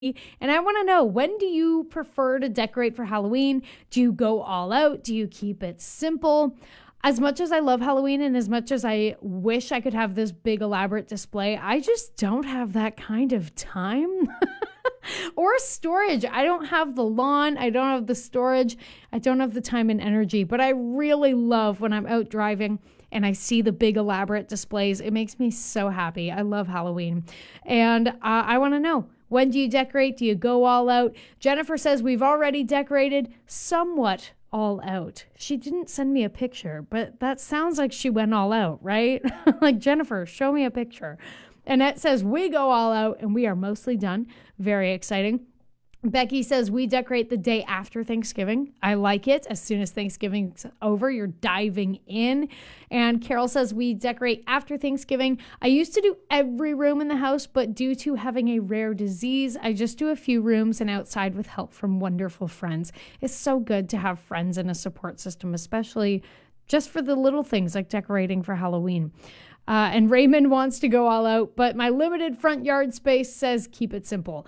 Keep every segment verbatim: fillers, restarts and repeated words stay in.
And I want to know, when do you prefer to decorate for Halloween? Do you go all out? Do you keep it simple? As much as I love Halloween and as much as I wish I could have this big elaborate display, I just don't have that kind of time or storage. I don't have the lawn. I don't have the storage. I don't have the time and energy, but I really love when I'm out driving and I see the big elaborate displays. It makes me so happy. I love Halloween. And uh, I want to know, when do you decorate? Do you go all out? Jennifer says we've already decorated somewhat all out. She didn't send me a picture, but that sounds like she went all out, right? Like, Jennifer, show me a picture. Annette says we go all out and we are mostly done. Very exciting. Becky says we decorate the day after Thanksgiving. I like it. As soon as Thanksgiving's over, you're diving in. And Carol says we decorate after Thanksgiving. I used to do every room in the house, but due to having a rare disease, I just do a few rooms and outside with help from wonderful friends. It's so good to have friends and a support system, especially just for the little things like decorating for Halloween. Uh, and Raymond wants to go all out, but my limited front yard space says keep it simple.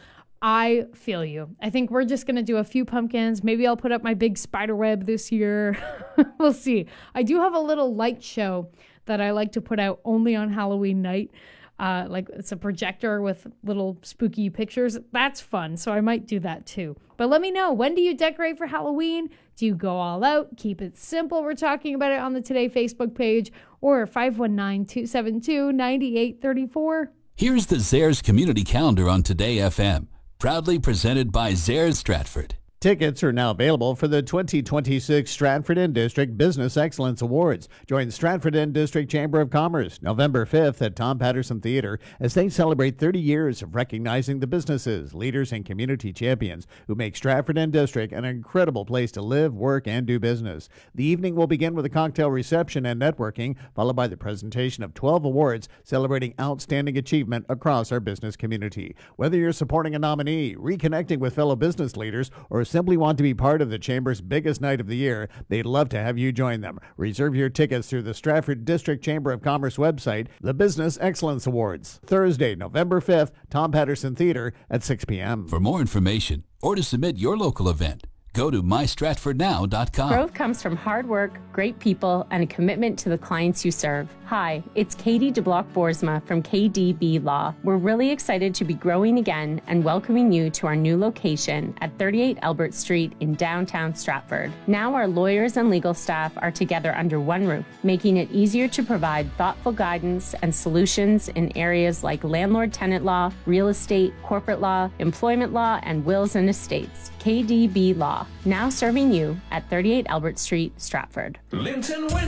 I feel you. I think we're just going to do a few pumpkins. Maybe I'll put up my big spider web this year. We'll see. I do have a little light show that I like to put out only on Halloween night. Uh, like it's a projector with little spooky pictures. That's fun. So I might do that too. But let me know, when do you decorate for Halloween? Do you go all out? Keep it simple. We're talking about it on the Today Facebook page or five one nine, two seven two, nine eight three four. Here's the Zehrs Community Calendar on Today F M. Proudly presented by Zehrs Stratford. Tickets are now available for the twenty twenty-six Stratford and District Business Excellence Awards. Join the Stratford and District Chamber of Commerce November fifth at Tom Patterson Theatre as they celebrate thirty years of recognizing the businesses, leaders, and community champions who make Stratford and District an incredible place to live, work, and do business. The evening will begin with a cocktail reception and networking, followed by the presentation of twelve awards celebrating outstanding achievement across our business community. Whether you're supporting a nominee, reconnecting with fellow business leaders, or simply want to be part of the Chamber's biggest night of the year, they'd love to have you join them. Reserve your tickets through the Stratford District Chamber of Commerce website, the Business Excellence Awards. Thursday, November fifth, Tom Patterson Theatre at six p.m. For more information or to submit your local event, go to my stratford now dot com. Growth comes from hard work, great people, and a commitment to the clients you serve. Hi, it's Katie DeBlock-Boersma from K D B Law. We're really excited to be growing again and welcoming you to our new location at thirty-eight Albert Street in downtown Stratford. Now our lawyers and legal staff are together under one roof, making it easier to provide thoughtful guidance and solutions in areas like landlord-tenant law, real estate, corporate law, employment law, and wills and estates. K D B Law, now serving you at thirty-eight Albert Street, Stratford. Linton